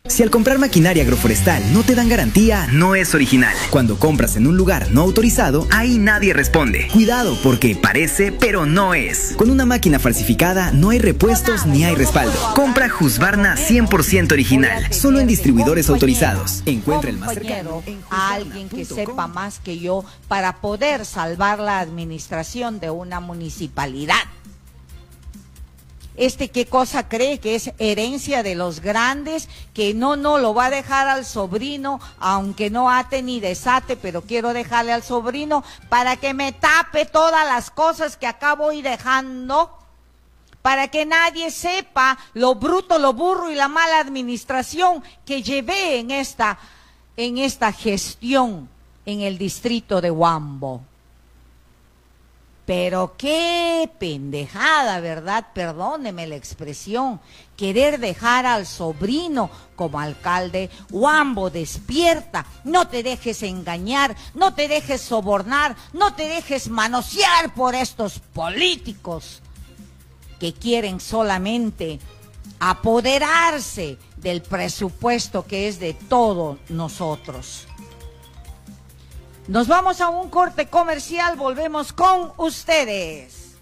Si al comprar maquinaria agroforestal no te dan garantía, no es original. Cuando compras en un lugar no autorizado, ahí nadie responde. Cuidado, porque parece, pero no es. Con una máquina falsificada no hay repuestos ni hay respaldo. Compra Husqvarna 100% original, solo en distribuidores autorizados. Encuentra el más cercano a alguien que sepa más que yo para poder salvar la administración de una municipalidad. ¿Qué cosa cree? Que es herencia de los grandes, que no lo va a dejar al sobrino, aunque no ate ni desate, pero quiero dejarle al sobrino para que me tape todas las cosas que acabo ir dejando, para que nadie sepa lo bruto, lo burro y la mala administración que llevé en esta gestión en el distrito de Huambo. Pero qué pendejada, ¿verdad? Perdóneme la expresión. Querer dejar al sobrino como alcalde. Huambo, despierta. No te dejes engañar, no te dejes sobornar, no te dejes manosear por estos políticos que quieren solamente apoderarse del presupuesto que es de todos nosotros. Nos vamos a un corte comercial, volvemos con ustedes.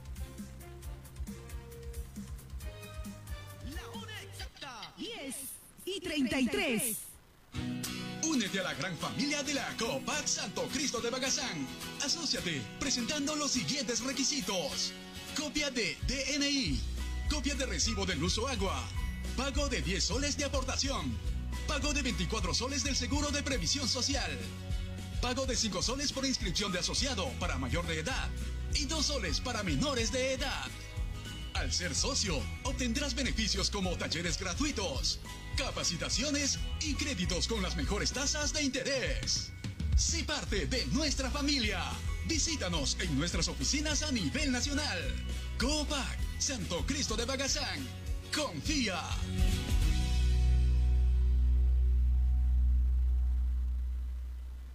La hora exacta, 10:33. Únete a la gran familia de la Copac Santo Cristo de Bagazán. Asóciate presentando los siguientes requisitos: copia de DNI, copia de recibo del uso agua, pago de 10 soles de aportación, pago de 24 soles del seguro de previsión social, pago de 5 soles por inscripción de asociado para mayor de edad y 2 soles para menores de edad. Al ser socio, obtendrás beneficios como talleres gratuitos, capacitaciones y créditos con las mejores tasas de interés. Sé parte de nuestra familia. Visítanos en nuestras oficinas a nivel nacional. Copac Santo Cristo de Bagazán. Confía.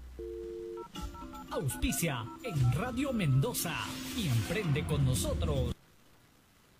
Auspicia en Radio Mendoza y emprende con nosotros.